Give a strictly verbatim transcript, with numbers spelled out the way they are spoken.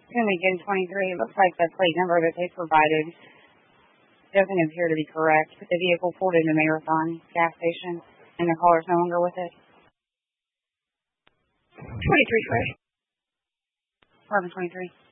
It's going to be June twenty-three. It looks like the plate number that they provided doesn't appear to be correct. But the vehicle pulled into Marathon gas station, and the caller's no longer with it. twenty-three, Fresh. eleven twenty-three.